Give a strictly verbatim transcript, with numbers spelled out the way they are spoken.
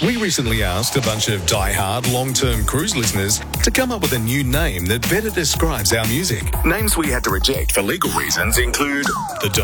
We recently asked a bunch of die-hard, long-term cruise listeners to come up with a new name that better describes our music. Names we had to reject for legal reasons include The